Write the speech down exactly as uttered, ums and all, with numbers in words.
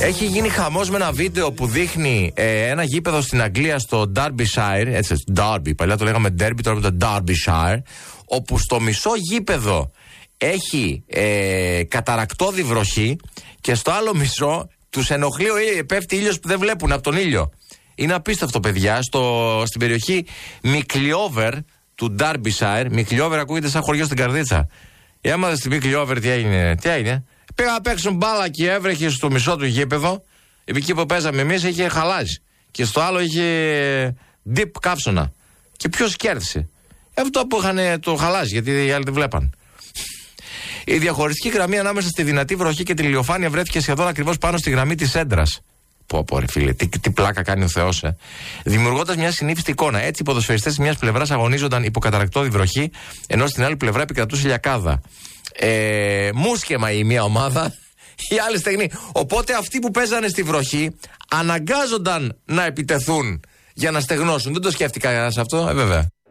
Έχει γίνει χαμός με ένα βίντεο που δείχνει ε, ένα γήπεδο στην Αγγλία, στο Derbyshire. Έτσι, Derby, παλιά το λέγαμε Derby, τώρα το Derbyshire. Όπου στο μισό γήπεδο έχει ε, καταρακτώδη βροχή και στο άλλο μισό τους ενοχλεί ο ήλιος, πέφτει ήλιος που δεν βλέπουν από τον ήλιο. Είναι απίστευτο, παιδιά. Στο, στην περιοχή Μικλιόβερ του Derbyshire. Μικλιόβερ ακούγεται σαν χωριό στην Καρδίτσα. Η άμα δες στη Μικλιόβερ τι έγινε, τι έγινε. Πήγα να παίξουν μπάλα και έβρεχε στο μισό του γήπεδο. Εκεί που παίζαμε εμείς είχε χαλάσει. Και στο άλλο είχε deep καύσωνα. Και ποιος κέρδισε? Αυτό που είχαν το χαλάσει, γιατί οι άλλοι δεν βλέπαν. Η διαχωριστική γραμμή ανάμεσα στη δυνατή βροχή και τη ηλιοφάνεια βρέθηκε σχεδόν ακριβώς πάνω στη γραμμή της έντρας. Πω, πω, ρε φίλε, τι, τι πλάκα κάνει ο Θεός, ε. Δημιουργώντας μια συνήθιστη εικόνα. Έτσι, οι ποδοσφαιριστές της μιας πλευράς αγωνίζονταν υπό καταρακτώδη βροχή, ενώ στην άλλη πλευρά επικρατούσε λιακάδα. Ε, μουσκεμα η μία ομάδα, η άλλη στεγνή. Οπότε αυτοί που παίζανε στη βροχή αναγκάζονταν να επιτεθούν για να στεγνώσουν. Δεν το σκέφτηκα κανένας αυτό, ε, βέβαια.